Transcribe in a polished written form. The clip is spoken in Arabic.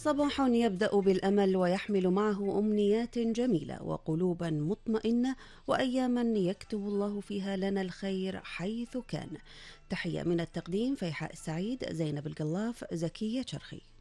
صباح يبدأ بالأمل ويحمل معه أمنيات جميلة وقلوبا مطمئنة وأياما يكتب الله فيها لنا الخير حيث كان. تحية من التقديم فيحاء السعيد، زينب القلاف، زكية شرخي.